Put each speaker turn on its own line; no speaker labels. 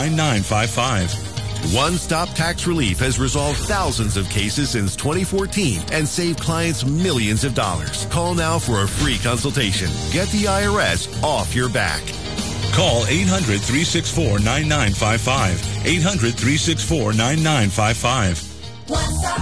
364-9955.
One-Stop Tax Relief has resolved thousands of cases since 2014 and saved clients millions of dollars. Call now for a free consultation. Get the IRS off your back.
Call 800-364-9955. 800-364-9955.
One Stop